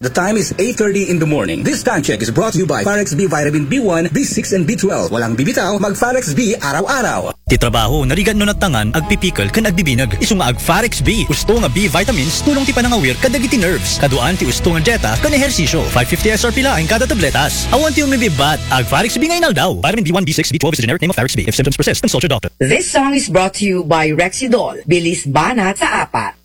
The time is 8:30 in the morning. This time check is brought to you by Farex B Vitamin B1, B6, and B12. Walang bibitaw, mag-Farex B araw-araw. Ti trabaho, narigan no natangan, agpipikal, kan agbibinag. Isu nga ag-Farex B. Usto nga B vitamins, tulong ti panangawir, kadagiti nerves. Kaduan ti usto nga dieta, kan ehersisyo. 550 SRP lang kada tabletas. Awan ti umibibat, ag-Farex B ngayon daw. Vitamin B1, B6, B12 is the generic name of Farex B. If symptoms persist, consult your doctor. This song is brought to you by Rexidol. Bilis banat sa apat.